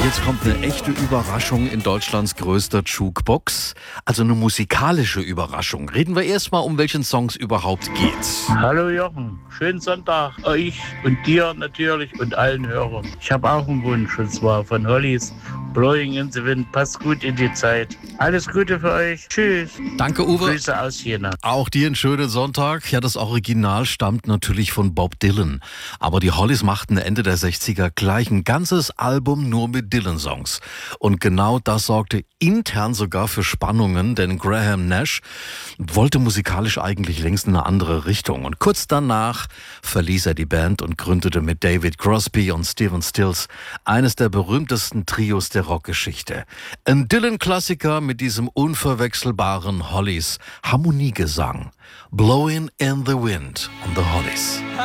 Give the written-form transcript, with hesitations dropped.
Jetzt kommt eine echte Überraschung in Deutschlands größter Jukebox. Also eine musikalische Überraschung. Reden wir erstmal, um welchen Song es überhaupt geht. Hallo Jochen, schönen Sonntag euch und dir natürlich und allen Hörern. Ich habe auch einen Wunsch, und zwar von Hollies Blowing in the Wind. Passt gut in die Zeit. Alles Gute für euch. Tschüss. Danke, Uwe. Grüße aus Jena. Auch dir einen schönen Sonntag. Ja, das Original stammt natürlich von Bob Dylan. Aber die Hollies machten Ende der 60er gleich ein ganzes Album nur mit Dylan-Songs. Und genau das sorgte intern sogar für Spannungen, denn Graham Nash wollte musikalisch eigentlich längst in eine andere Richtung. Und kurz danach verließ er die Band und gründete mit David Crosby und Stephen Stills eines der berühmtesten Trios der Rockgeschichte. Ein Dylan-Klassiker mit diesem unverwechselbaren Hollies Harmoniegesang. Blowing in the Wind on the Hollies.